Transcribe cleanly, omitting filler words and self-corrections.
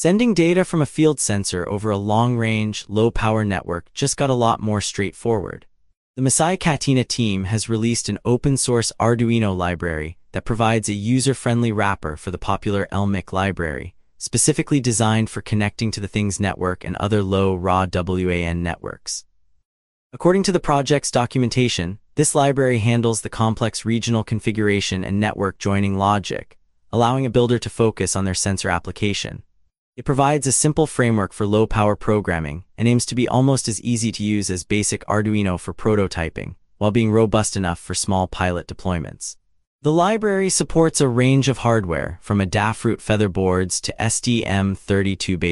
Sending data from a field sensor over a long-range, low-power network just got a lot more straightforward. The Masai Katina team has released an open-source Arduino library that provides a user-friendly wrapper for the popular LMIC library, specifically designed for connecting to the Things network and other low-raw WAN networks. According to the project's documentation, this library handles the complex regional configuration and network joining logic, allowing a builder to focus on their sensor application. It provides a simple framework for low-power programming and aims to be almost as easy to use as basic Arduino for prototyping, while being robust enough for small pilot deployments. The library supports a range of hardware, from Adafruit Feather boards to STM32 based